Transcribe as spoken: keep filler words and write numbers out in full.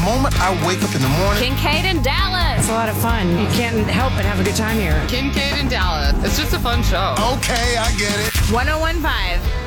moment I wake up in the morning. Kincaid and Dallas. It's a lot of fun. You can't help but have a good time here. Kincaid and Dallas. It's just a fun show. Okay, I get it. one oh one point five